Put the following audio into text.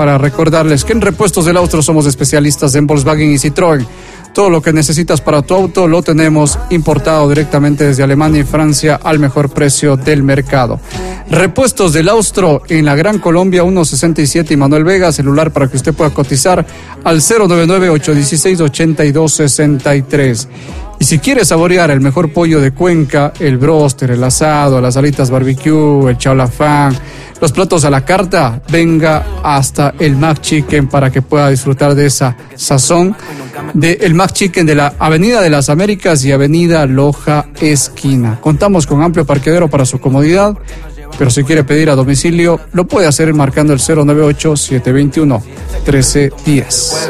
para recordarles que en Repuestos del Austro somos especialistas en Volkswagen y Citroën. Todo lo que necesitas para tu auto lo tenemos importado directamente desde Alemania y Francia al mejor precio del mercado. Repuestos del Austro en la Gran Colombia 167 y Manuel Vega, celular para que usted pueda cotizar al 099-816-8263. Y si quiere saborear el mejor pollo de Cuenca, el bróster, el asado, las alitas barbecue, el chaulafán, los platos a la carta, venga hasta el Mac Chicken para que pueda disfrutar de esa sazón del Mac Chicken de la Avenida de las Américas y Avenida Loja Esquina. Contamos con amplio parqueadero para su comodidad, pero si quiere pedir a domicilio, lo puede hacer marcando el 098-721-1310.